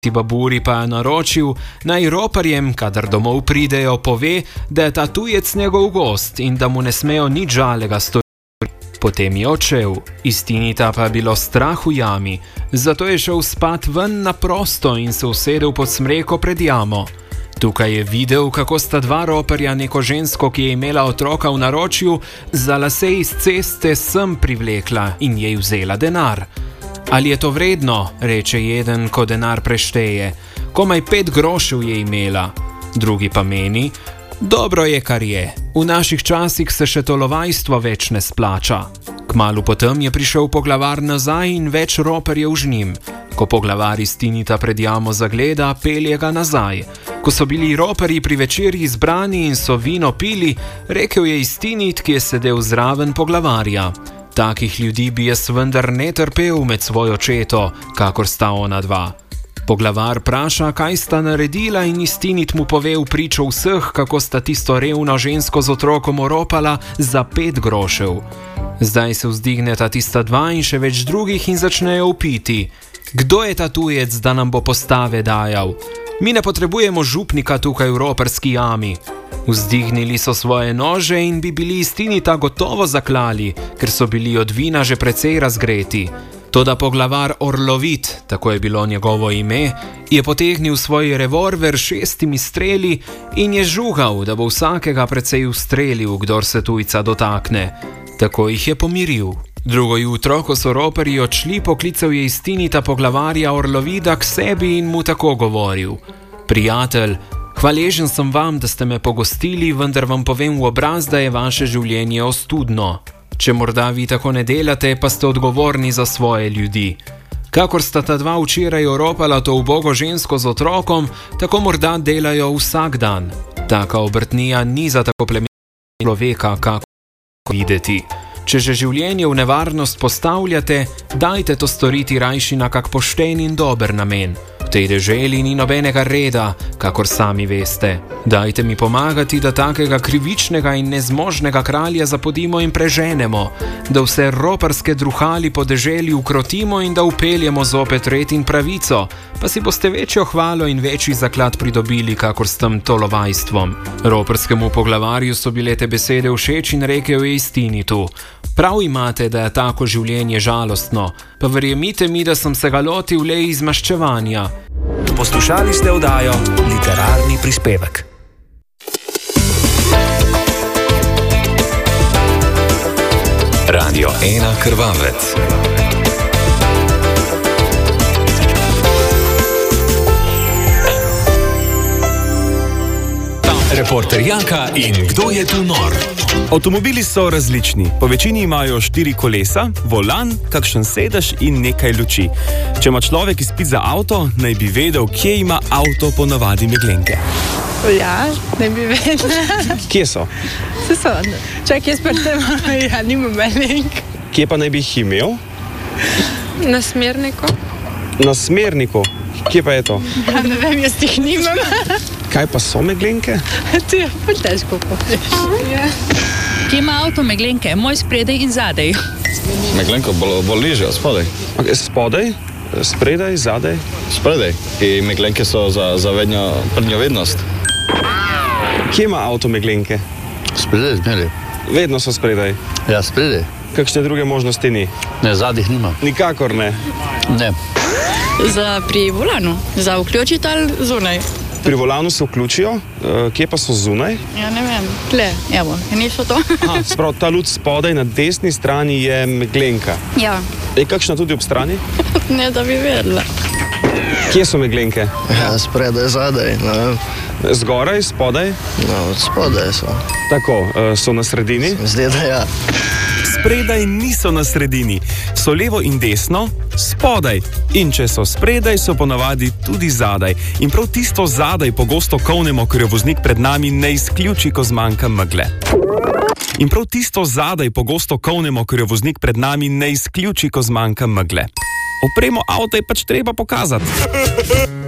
Baburi pa je naročil, naj roparjem, kadar domov pridejo, pove, da je ta tujec njegov gost in da mu ne smejo nič žalega storiti. Potem je odšel, iz Tinita pa je bilo strah v jami, zato je šel spat ven na prosto in se usedel pod smreko pred jamo. Tukaj je videl, kako sta dva roparja neko žensko, ki je imela otroka v naročju, za lase iz ceste sem privlekla in jej vzela denar. Ali je to vredno, reče jeden, ko denar prešteje. Komaj 5 grošev je imela. Drugi pa meni, dobro je, kar je. V naših časih se še tolovajstvo več ne splača. Kmalu potem je prišel poglavar nazaj in več roparjev z njim. Ko poglavar iz Tinita pred jamo zagleda, pelje ga nazaj. Ko so bili roparji pri večerji zbrani in so vino pili, rekel je iz Tinit, ki je sedel zraven poglavarja. Takih ljudi bi jaz vendar ne trpel med svojo četo, kakor sta ona dva. Poglavar praša, kaj sta naredila in iz Tinit mu pove v pričo vseh, kako sta tisto revno žensko z otrokom oropala za 5 grošev. Zdaj se vzdigneta tista dva in še več drugih in začnejo vpiti. Kdo je ta tujec, da nam bo postave dajal? Mi ne potrebujemo župnika tukaj v roparski jami. Vzdignili so svoje nože in bi bili iz Tinita gotovo zaklali, ker so bili od vina že precej razgreti. Toda poglavar Orlovit, tako je bilo njegovo ime, je potegnil svoj revolver 6 streli in je žugal, da bo vsakega precej ustrelil, kdor se tujca dotakne. Tako jih je pomiril. Drugo jutro, ko so roparji odšli, poklical je iz Tinita poglavarja Orlovida k sebi in mu tako govoril. Prijatelj, hvaležen sem vam, da ste me pogostili, vendar vam povem v obraz, da je vaše življenje ostudno. Če morda vi tako ne delate, pa ste odgovorni za svoje ljudi. Kakor sta ta dva včeraj oropala to ubogo žensko z otrokom, tako morda delajo vsak dan. Taka obrtnija ni za tako plemenitega človeka, kako videti. Če že življenje v nevarnost postavljate, dajte to storiti rajši na kak pošten in dober namen. V tej deželi ni nobenega reda, kakor sami veste. Dajte mi pomagati, da takega krivičnega in nezmožnega kralja zapodimo in preženemo, da vse roparske druhali po deželi ukrotimo in da upeljemo zopet red in pravico, pa si boste večjo hvalo in večji zaklad pridobili, kakor s tem tolovajstvom. Roparskemu poglavarju so bile te besede všeč in rekel je iz Tinitu. Prav imate, da je tako življenje žalostno, pa verjemite mi, da sem se ga lotil le iz maščevanja. Poslušali ste oddajo Literarni prispevek. Radio 1 Krvavec. Reporter Janka in kdo je tu nor? Avtomobili so različni. Po večini imajo 4 kolesa, volan, kakšen sedež in nekaj luči. Če ima človek izpit za avto, naj bi vedel, kje ima avto ponavadi meglenke. Ja, ne bi vedela. Kje so? Se so. Čak, jaz pa tem, ja, nimam meglenk. Kje pa naj bi jih imel? Na smerniku. Na smerniku? Kje pa je to? Ja, ne vem, jaz jih nimam. Kaj pa so meglenke? To je pa težko poveš. Ja. Kje ima avto meglenke? Moj spredaj in zadej. Meglenko bolj nižje, spodaj. Okay, spodaj? Spredaj, zadaj? Spredaj. In meglenke so za prednjo vednost. Kje ima avto meglenke? Spredaj zmeri. Vedno so spredaj. Ja, spredaj. Kakšne druge možnosti ni? Ne, zadnjih nima. Nikakor ne. Ne. Pri volanu. Za vključiti ali zunaj? Pri volanu se vključijo, kje pa so zunaj? Ja, ne vem. Tle, evo, niso to. Sprav, ta luč spodaj na desni strani je meglenka. Ja. Je kakšna tudi ob strani? Ne, da bi vedela. Kje so meglenke? Ja, spredaj, zadaj, ne vem. Zgoraj, spodaj? No, spodaj so. Tako, so na sredini? Zdi, da ja. Spredaj niso na sredini, so levo in desno, spodaj. In če so spredaj, so ponavadi tudi zadaj. In prav tisto zadaj pogosto kolnemo, ker jo voznik pred nami ne izključi, ko zmanjka megle. In prav tisto zadaj pogosto kolnemo, ker jo voznik pred nami ne izključi, ko zmanjka megle. Opremo avta je pač treba pokazati.